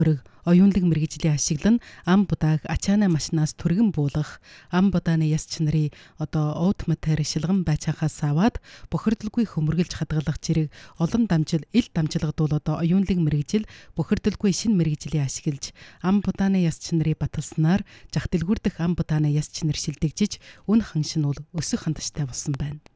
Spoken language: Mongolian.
Оюунлаг мэргэжлийн ашиглан ам будааг ачаана машинаас түргэн буулгах, ам будааны яс чанарыг өвд матер шилгэн байцаахаас аваад бохирдолгүй хөмөргөлж хадгалах зэрэг олон ил дамжлагдуул оюунлаг мэргэжил бохирдолгүй шинэ мэргэжлийн ашиглаж ам будааны яс чанарыг баталснаар жах дэлгүүрдэх ам будааны яс чанар шилдэгжиж үн ханшин өсөх хандажтай болсон байна.